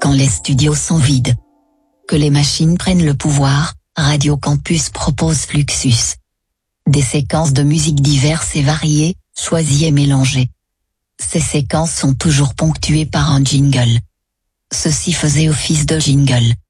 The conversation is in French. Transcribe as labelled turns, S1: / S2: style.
S1: Quand les studios sont vides, que les machines prennent le pouvoir, Radio Campus propose Fluxus. Des séquences de musique diverses et variées, choisies et mélangées. Ces séquences sont toujours ponctuées par un jingle. Ceci faisait office de jingle.